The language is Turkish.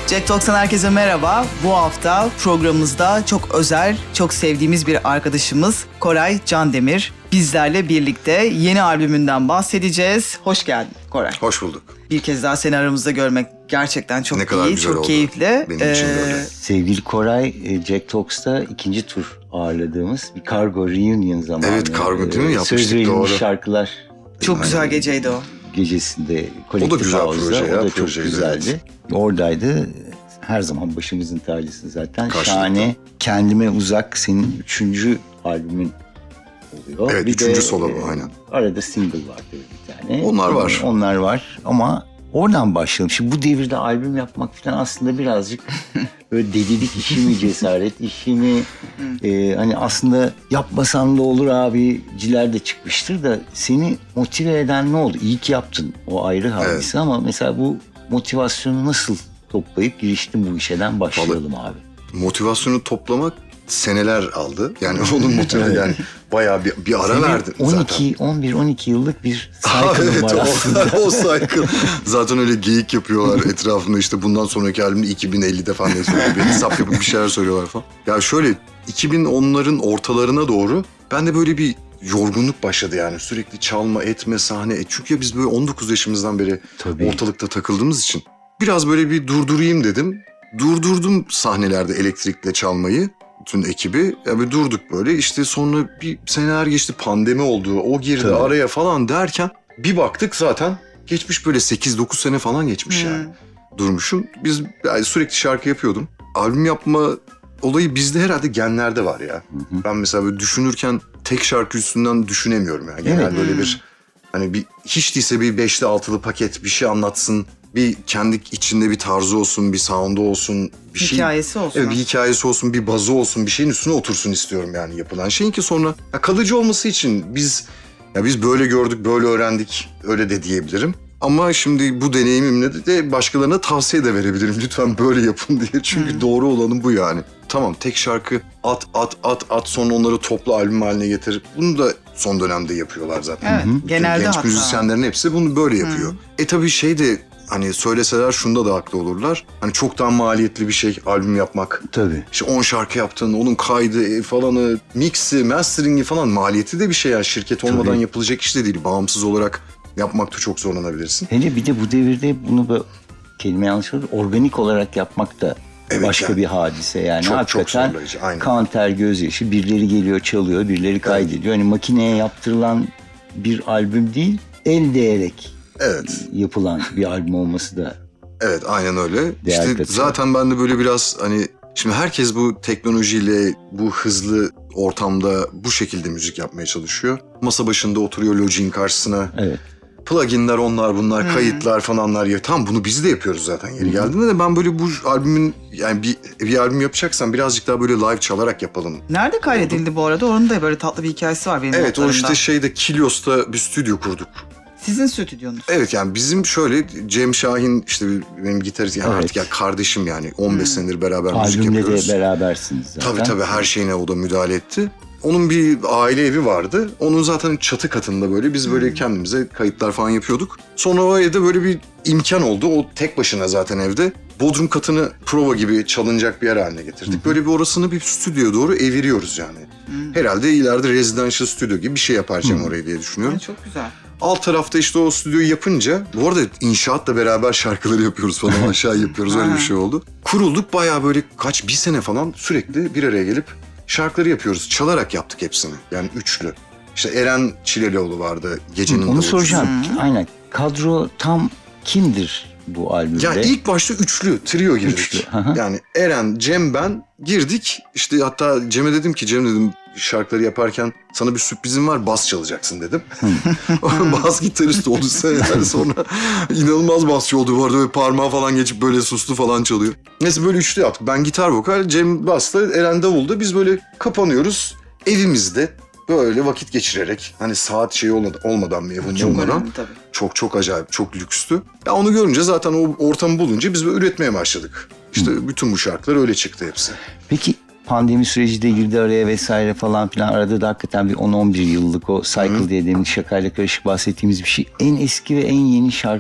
Jack Talks'tan herkese merhaba. Bu hafta programımızda çok özel, çok sevdiğimiz bir arkadaşımız Koray Candemir bizlerle birlikte yeni albümünden bahsedeceğiz. Hoş geldin Koray. Hoş bulduk. Bir kez daha seni aramızda görmek gerçekten çok ne kadar iyi, güzel çok oldu. keyifli. Benim için de öyle. Sevgili Koray, Jack Talks'ta ikinci tur ağırladığımız bir Kargo Reunion zamanı. Evet, Kargo değil mi? Yapmıştık, söz verilmiş doğru. şarkılar Çok güzel geceydi o. gecesinde O da Collective güzel House'da. proje ya, O da çok projeydi, güzeldi. evet. Oradaydı. Her zaman başımızın tacısı zaten. Karşılıklı. Şahane. Kendime Uzak senin 3. albümün oluyor. Evet, Bir 3. de, solo bu, aynen. Arada single var tabii bir tane. Onlar var. Onlar var ama oradan başlayalım. Şimdi bu devirde albüm yapmak falan aslında birazcık böyle delilik işi mi, cesaret işi mi? Hani aslında yapmasan da olur abiciler de çıkmıştır da seni motive eden ne oldu? İyi ki yaptın, o ayrı hadise ama mesela bu motivasyonu nasıl toplayıp giriştin bu işeden başlayalım abi. Motivasyonu toplamak seneler aldı. Yani onun yani bayağı bir ara verdim zaten. 11-12 yıllık bir Aa, cycle'ım evet, var aslında. o cycle. Zaten öyle geyik yapıyorlar etrafında, işte bundan sonraki albümde 2050'de falan bir hesap yapıp bir şeyler söylüyorlar falan. Ya şöyle 2010'ların ortalarına doğru bende böyle bir yorgunluk başladı yani. Sürekli çalma, etme, sahne. Çünkü ya biz böyle 19 yaşımızdan beri ortalıkta takıldığımız için biraz böyle bir durdurayım dedim. Durdurdum sahnelerde elektrikle çalmayı. Bütün ekibi. Yani durduk böyle. İşte sonra bir seneler geçti. Pandemi oldu. O girdi araya falan derken bir baktık zaten geçmiş böyle 8-9 sene falan geçmiş yani. Durmuşum. Biz yani sürekli şarkı yapıyordum. Albüm yapma olayı bizde herhalde genlerde var ya. Ben mesela böyle düşünürken tek şarkı üstünden düşünemiyorum yani. Genel böyle bir hani bir hiç değilse bir 5'li 6'lı paket bir şey anlatsın. Bir kendi içinde bir tarzı olsun, bir sound'u olsun, bir şey. Hikayesi olsun. Evet, bir hikayesi olsun, bir bazı olsun, bir şeyin üstüne otursun istiyorum yani yapılan şeyin ki sonra kalıcı olması için biz böyle gördük, böyle öğrendik, öyle de diyebilirim. Ama şimdi bu deneyimimle de başkalarına tavsiye de verebilirim. Lütfen böyle yapın diye. Çünkü doğru olanı bu yani. Tamam, tek şarkı at sonra onları toplu albüm haline getir. Bunu da son dönemde yapıyorlar zaten. Evet, genelde genç hatta. müzisyenlerin hepsi bunu böyle yapıyor. Tabii şey de hani söyleseler şunda da haklı olurlar. Hani çok daha maliyetli bir şey albüm yapmak. Tabii. İşte 10 şarkı yaptın, onun kaydı falanı, mixi, masteringi falan maliyeti de bir şey ya. Şirket olmadan yapılacak iş de değil. Bağımsız olarak yapmakta çok zorlanabilirsin. Hele bir de bu devirde bunu kelime yanlış olur, organik olarak yapmak da başka yani bir hadise yani. çok Hakikaten zorlayıcı, aynen. kan ter gözyaşı, birileri geliyor çalıyor, birileri kaydediyor. Hani makineye yaptırılan bir albüm değil, el değerek yapılan bir albüm olması da. Evet, aynen öyle. İşte katıyor. zaten ben de böyle biraz hani şimdi herkes bu teknolojiyle, bu hızlı ortamda bu şekilde müzik yapmaya çalışıyor. Masa başında oturuyor Logic'in karşısına. Evet. Pluginler, onlar bunlar, kayıtlar falanlar ya. Tamam, bunu biz de yapıyoruz zaten yeri geldiğinde de ben böyle bu albümün yani bir albüm yapacaksan birazcık daha böyle live çalarak yapalım. Nerede kaydedildi bu arada? Onun da böyle tatlı bir hikayesi var benim Evet, o notlarımda. işte şeyde Kilios'ta bir stüdyo kurduk. Sizin stüdyonuz. Evet, yani bizim şöyle Cem Şahin işte benim gitarist yani artık ya kardeşim yani 15 senedir beraber müzik Albümde yapıyoruz. de berabersiniz zaten. Tabii her şeyine o da müdahale etti. Onun bir aile evi vardı. Onun zaten çatı katında böyle biz böyle kendimize kayıtlar falan yapıyorduk. Sonra o evde böyle bir imkan oldu. O tek başına zaten evde. Bodrum katını prova gibi çalınacak bir yer haline getirdik. Böyle bir orasını bir stüdyoya doğru eviriyoruz yani. Herhalde ileride residential stüdyo gibi bir şey yapacağım orayı diye düşünüyorum. Çok güzel. Alt tarafta işte o stüdyoyu yapınca, bu arada inşaatla beraber şarkıları yapıyoruz falan, aşağı yapıyoruz, öyle bir şey oldu. Kurulduk bayağı böyle bir sene falan sürekli bir araya gelip şarkıları yapıyoruz. Çalarak yaptık hepsini. Yani üçlü. İşte Eren Çilelioğlu vardı, Gecenin Onu Davulcusu. soracağım. Aynen. Kadro tam kimdir bu albümde? Yani ilk başta üçlü, trio girdik. Üçlü, hı hı. Yani Eren, Cem, ben girdik. İşte hatta Cem'e dedim ki, Cem dedim şarkıları yaparken sana bir sürprizim var, bas çalacaksın dedim. Bas gitarist oldu seneler sonra. İnanılmaz basçı oldu bu arada, böyle parmağı falan geçip böyle suslu falan çalıyor. Neyse böyle üçlü yaptık. Ben gitar vokal, Cem basta, Eren davulda. Biz böyle kapanıyoruz evimizde. Böyle vakit geçirerek, hani saat şeyi olmadan mı Çok bunlara. önemli tabii. Çok acayip, çok lükstü. Ya onu görünce zaten o ortamı bulunca biz böyle üretmeye başladık. İşte bütün bu şarkılar öyle çıktı hepsi. Peki pandemi süreci de girdi araya vesaire falan filan. Arada da hakikaten bir 10-11 yıllık o cycle diye demin şakayla karışık bahsettiğimiz bir şey. En eski ve en yeni